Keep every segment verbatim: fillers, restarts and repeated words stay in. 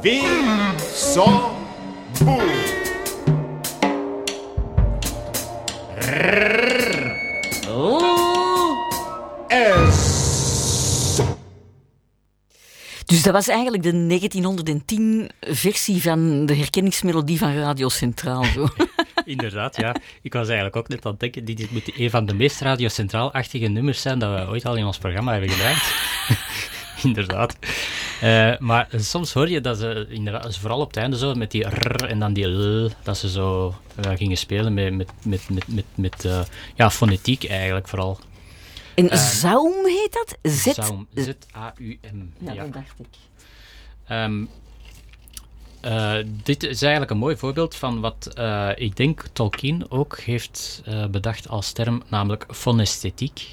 Vincent Boel. S. Dus dat was eigenlijk de negentienhonderdtien versie van de herkenningsmelodie van Radio Centraal. Zo. Inderdaad, ja. Ik was eigenlijk ook net aan het denken, dit moet een van de meest Radio Centraal-achtige nummers zijn dat we ooit al in ons programma hebben gedraaid. Inderdaad. Uh, maar soms hoor je dat ze, inderdaad, vooral op het einde zo, met die rrr en dan die l, dat ze zo uh, gingen spelen met, met, met, met, met, met uh, ja, fonetiek eigenlijk vooral. En Uh, Zaum heet dat? Z... Zaum, Z A U M. Ja, Ja. dat dacht ik. Um, uh, dit is eigenlijk een mooi voorbeeld van wat uh, ik denk Tolkien ook heeft uh, bedacht als term, namelijk fonesthetiek.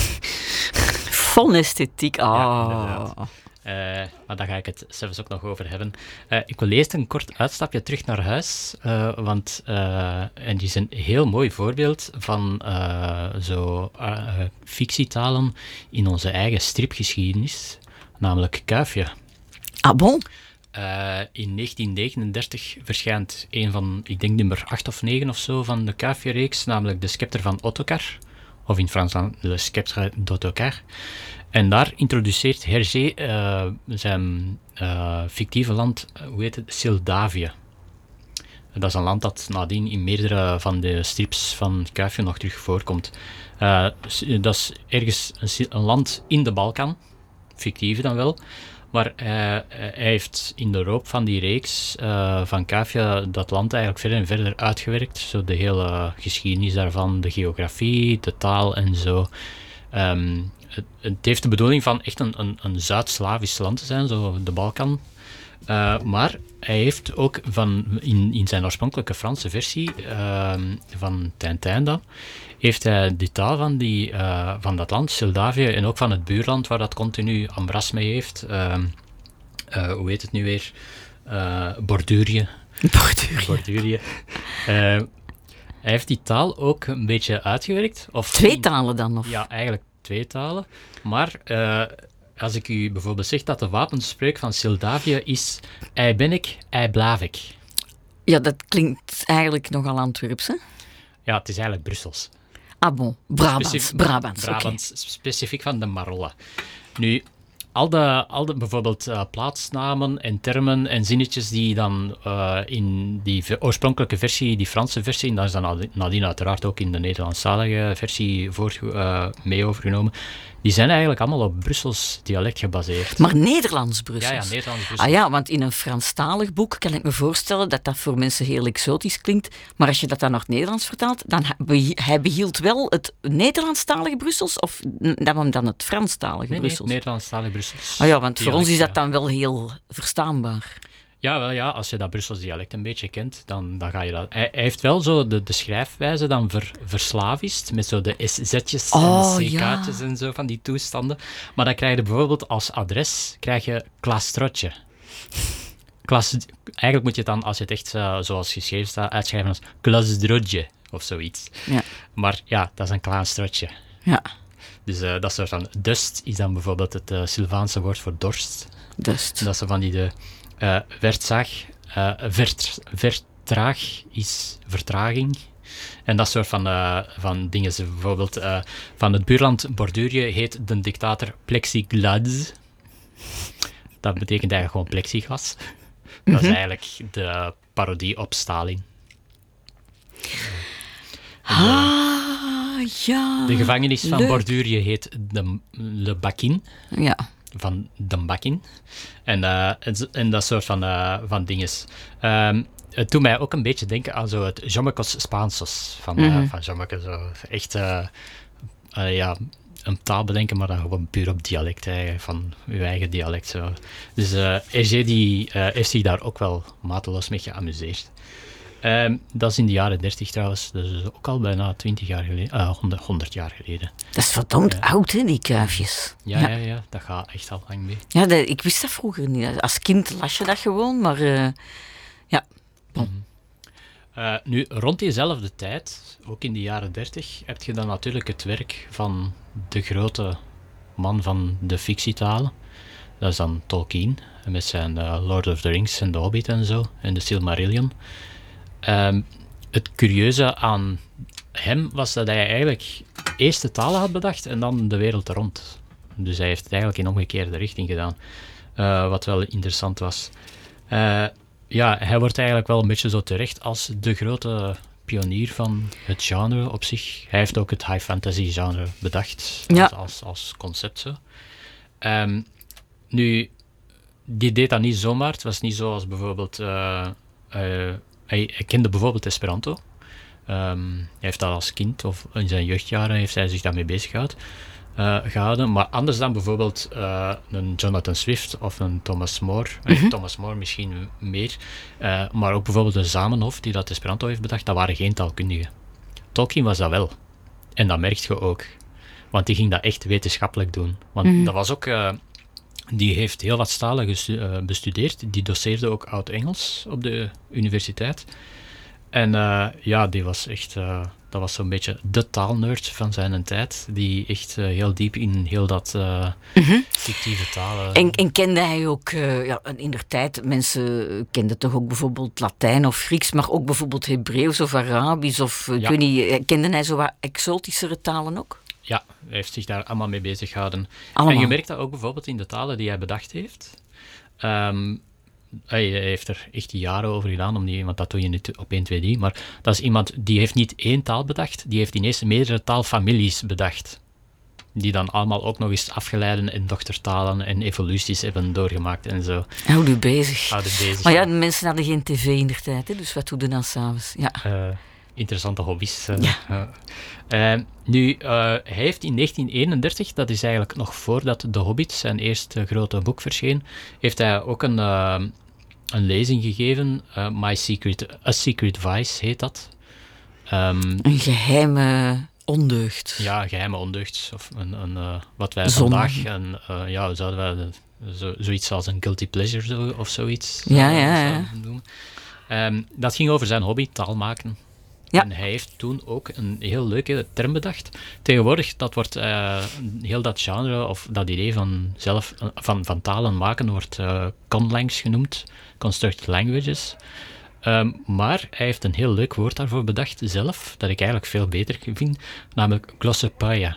Fonesthetiek, ah. Ja, inderdaad. Uh, maar daar ga ik het zelfs ook nog over hebben. Uh, ik wil eerst een kort uitstapje terug naar huis, uh, want uh, en die is een heel mooi voorbeeld van uh, zo uh, fictietalen in onze eigen stripgeschiedenis, namelijk Kuifje. Ah bon? Uh, in negentien negenendertig verschijnt een van, ik denk nummer acht of negen of zo, van de Kuifje-reeks, namelijk De Scepter van Ottokar, of in Frans dan Le Sceptre d'Ottokar. En daar introduceert Hergé uh, zijn uh, fictieve land, uh, hoe heet het, Sildavie. Dat is een land dat nadien in meerdere van de strips van Kuifje nog terug voorkomt. Uh, dat is ergens een, een land in de Balkan, fictieve dan wel. Maar uh, hij heeft in de loop van die reeks uh, van Kuifje dat land eigenlijk verder en verder uitgewerkt. Zo de hele geschiedenis daarvan, de geografie, de taal en zo. Um, het, het heeft de bedoeling van echt een, een, een Zuid-Slavisch land te zijn, zo de Balkan. Uh, maar hij heeft ook van, in, in zijn oorspronkelijke Franse versie uh, van Tintin dan, heeft hij de taal van, die, uh, van dat land, Sildavie, en ook van het buurland waar dat continu ambras mee heeft. Uh, uh, hoe heet het nu weer? Uh, Bordurië. Bordurië. Bordurië. Uh, hij heeft die taal ook een beetje uitgewerkt. Of Twee talen dan? Of? Ja, eigenlijk twee talen. Maar uh, als ik u bijvoorbeeld zeg dat de wapenspreuk van Sildavie is ei ben ik, ei blaaf ik. Ja, dat klinkt eigenlijk nogal Antwerps, hè? Ja, het is eigenlijk Brussels. Ah bon, Brabants. Specif- Brabants, Brabants, okay. Specifiek van de Marolla. Nu, al de, al de bijvoorbeeld uh, plaatsnamen en termen en zinnetjes die dan uh, in die v- oorspronkelijke versie, die Franse versie, en daar is dan nadien uiteraard ook in de Nederlandstalige versie voor, uh, mee overgenomen, die zijn eigenlijk allemaal op Brussels dialect gebaseerd. Maar Nederlands-Brussels? Ja, ja, Nederlands-Brussels. Ah ja, want in een Franstalig boek kan ik me voorstellen dat dat voor mensen heel exotisch klinkt, maar als je dat dan naar het Nederlands vertaalt, dan he- hij behield wel het Nederlandstalige Brussels, of dan, dan het Franstalige nee, Brussels? Nee, Nederlandstalige Brussels. Ah ja, want voor dialect, ons is dat ja. dan wel heel verstaanbaar. Ja, wel ja, als je dat Brussels dialect een beetje kent, dan, dan ga je dat... Hij, hij heeft wel zo de, de schrijfwijze dan ver, verslavist, met zo de esz'tjes Oh, en ck'tjes ja. en zo van die toestanden. Maar dan krijg je bijvoorbeeld als adres, krijg je Klastrotje. Klas, eigenlijk moet je het dan, als je het echt uh, zoals geschreven staat, uitschrijven als Klasdrodje of zoiets. Ja. Maar ja, dat is een Klastrotje. Ja, Dus uh, dat soort van... Dust is dan bijvoorbeeld het uh, Sylvaanse woord voor dorst. dus. Dat ze van die de uh, vertzag, uh, vert, vertraag is vertraging. En dat soort van, uh, van dingen. Ze bijvoorbeeld uh, van het buurland Bordurië heet de dictator Plexiglas. Dat betekent eigenlijk gewoon plexiglas. Dat is eigenlijk de parodie op Stalin. Ah, ja. De gevangenis van Leuk. Bordurië heet de Le Bakin. Ja. Van de Bakin. En, uh, en, z- en dat soort van, uh, van dinges. Um, het doet mij ook een beetje denken aan zo het Jomecos Spaansos. Van, uh, Mhm. van Jommeke, zo echt uh, uh, ja, een taal bedenken, maar dan gewoon puur op dialect, eigenlijk, van uw eigen dialect. Zo. Dus uh, Hergé die, uh, heeft zich daar ook wel mateloos mee geamuseerd. Um, dat is in de jaren dertig trouwens, dus ook al bijna twintig jaar geleden, uh, honderd, honderd jaar geleden. Dat is verdomd Ja. oud, hè, die kuifjes. Ja, ja. ja, ja, dat gaat echt al lang mee. Ja, dat, ik wist dat vroeger niet. Als kind las je dat gewoon, maar uh, ja. Bon. Uh, nu, rond diezelfde tijd, ook in de jaren dertig, heb je dan natuurlijk het werk van de grote man van de fictietalen. Dat is dan Tolkien, met zijn uh, Lord of the Rings en The Hobbit en zo, en de Silmarillion. Um, het curieuze aan hem was dat hij eigenlijk eerst de talen had bedacht en dan de wereld er rond. Dus hij heeft het eigenlijk in omgekeerde richting gedaan. Uh, wat wel interessant was. Uh, ja, hij wordt eigenlijk wel een beetje zo terecht als de grote pionier van het genre op zich. Hij heeft ook het high fantasy genre bedacht, ja. als, als, als concept zo. Um, nu, die deed dat niet zomaar. Het was niet zoals bijvoorbeeld... Uh, uh, hij, hij kende bijvoorbeeld Esperanto. Um, hij heeft dat als kind of in zijn jeugdjaren heeft hij zich daarmee bezig gehouden. Uh, gehouden. Maar anders dan bijvoorbeeld uh, een Jonathan Swift of een Thomas More. Mm-hmm. Thomas More misschien meer. Uh, maar ook bijvoorbeeld een Zamenhof, die dat Esperanto heeft bedacht, dat waren geen taalkundigen. Tolkien was dat wel. En dat merk je ook. Want die ging dat echt wetenschappelijk doen. Want mm-hmm. dat was ook... Uh, die heeft heel wat talen gestu- uh, bestudeerd. Die doseerde ook Oud-Engels op de universiteit. En uh, ja, die was echt... Uh, dat was zo'n beetje de taalnerd van zijn tijd, die echt uh, heel diep in heel dat uh, mm-hmm. fictieve talen... En, en kende hij ook, uh, ja, in der tijd, mensen kenden toch ook bijvoorbeeld Latijn of Grieks, maar ook bijvoorbeeld Hebreeuws of Arabisch of, uh, ja. ik weet niet, kende hij zo wat exotischere talen ook? Ja, hij heeft zich daar allemaal mee bezig gehouden. Allemaal. En je merkt dat ook bijvoorbeeld in de talen die hij bedacht heeft. Um, Hij heeft er echt jaren over gedaan, om die, want dat doe je niet op één, twee, drie. Maar dat is iemand die heeft niet één taal bedacht, die heeft ineens meerdere taalfamilies bedacht. Die dan allemaal ook nog eens afgeleiden en dochtertalen en evoluties hebben doorgemaakt en zo. Houd u bezig. Houd u bezig. Maar ja, de mensen hadden geen tv in der tijd, hè, dus wat doe je dan s'avonds? Ja. Uh, interessante hobby's. Uh, ja. uh, uh, nu, uh, hij heeft in negentien eenendertig, dat is eigenlijk nog voordat The Hobbit, zijn eerste grote boek, verscheen, heeft hij ook een... Uh, een lezing gegeven, uh, My Secret, A Secret Vice heet dat. Um, een geheime ondeugd. Ja, geheime ondeugd. Of een, een, uh, wat wij Zonde. vandaag, een, uh, ja, zouden wij de, zo, zoiets als een guilty pleasure zo, of zoiets ja, uh, ja, ja. noemen. Um, dat ging over zijn hobby, taal maken. Ja. En hij heeft toen ook een heel leuke term bedacht. Tegenwoordig, dat wordt uh, heel dat genre, of dat idee van, zelf, van, van talen maken, wordt uh, conlangs genoemd. Constructed languages. Um, maar hij heeft een heel leuk woord daarvoor bedacht zelf, dat ik eigenlijk veel beter vind, namelijk glossopeia.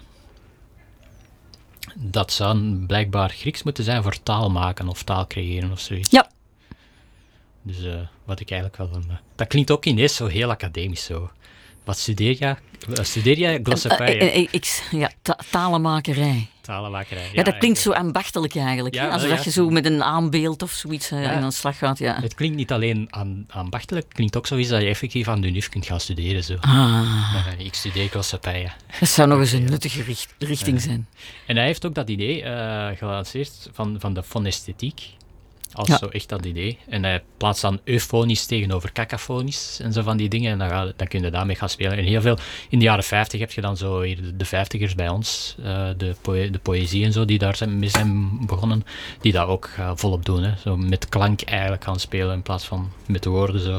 Dat zou blijkbaar Grieks moeten zijn voor taal maken of taal creëren of zoiets. Ja. Dus uh, wat ik eigenlijk wel... Een, uh, dat klinkt ook ineens zo heel academisch zo. Wat studeer je? Uh, studeer je glossopeia? Uh, uh, uh, ik, ja, ta- talenmakerij. Talenmakerij, ja. Ja, dat klinkt eigenlijk. zo ambachtelijk eigenlijk. Ja, Alsof ja. je zo met een aanbeeld of zoiets uh, ja. in aan de slag gaat. Ja. Het klinkt niet alleen aan, ambachtelijk, het klinkt ook zoiets dat je effectief aan de U N I F kunt gaan studeren. Zo. Ah. Uh, ik studeer glossopeia. Dat zou nog eens een nuttige richt- richting uh, zijn. En hij heeft ook dat idee uh, gelanceerd van, van de fonesthetiek. Als ja. zo echt dat idee. En hij plaatst dan eufonisch tegenover kakafonisch en zo van die dingen. En dan, ga, dan kun je daarmee gaan spelen. En heel veel, in de jaren vijftig heb je dan zo hier de, de vijftigers bij ons, uh, de, poë- de poëzie en zo, die daar zijn, mee zijn begonnen, die dat ook uh, volop doen. Hè. Zo met klank eigenlijk gaan spelen in plaats van met de woorden zo.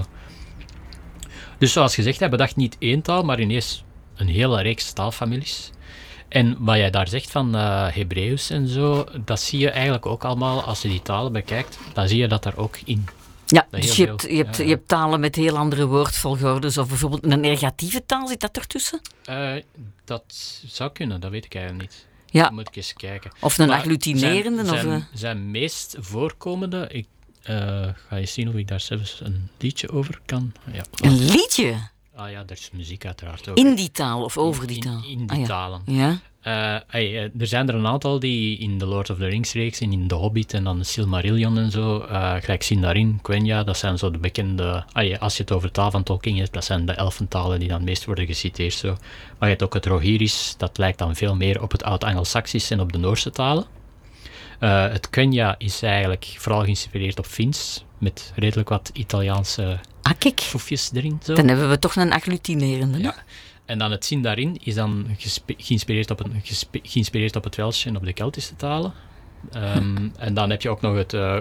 Dus zoals gezegd, hij bedacht niet één taal, maar ineens een hele reeks taalfamilies. En wat jij daar zegt van uh, Hebreeuws en zo, dat zie je eigenlijk ook allemaal, als je die talen bekijkt, dan zie je dat daar ook in. Ja, dat dus je veel, hebt, je, hebt, ja, je hebt talen met heel andere woordvolgordes, of bijvoorbeeld een negatieve taal, zit dat ertussen? Uh, dat zou kunnen, dat weet ik eigenlijk niet. Ja. Dan moet ik eens kijken. Of een maar agglutinerende? Zijn, of, zijn, uh... zijn meest voorkomende, ik uh, ga eens zien of ik daar zelfs een liedje over kan. Ja. Een liedje? Ah ja, er is muziek uiteraard ook. In die taal of over die taal? In, in, in die ah, ja. talen. Ja. Uh, hey, uh, er zijn er een aantal die in de Lord of the Rings reeks en in The Hobbit en dan de Silmarillion en zo, uh, gelijk Sindarin, Quenya, dat zijn zo de bekende, hey, als je het over taal van Tolkien hebt, dat zijn de elfentalen die dan meest worden geciteerd. Zo. Maar je hebt ook het Rohirrisch, dat lijkt dan veel meer op het Oud-Angelsaksisch en op de Noorse talen. Uh, het Quenya is eigenlijk vooral geïnspireerd op Fins, met redelijk wat Italiaanse ah, kijk. foefjes erin. Zo. Dan hebben we toch een agglutinerende. Ja. En dan het Sindarin is dan gespe- geïnspireerd, op het, gespe- geïnspireerd op het Welsh en op de Keltische talen. Um, hm. En dan heb je ook nog het uh,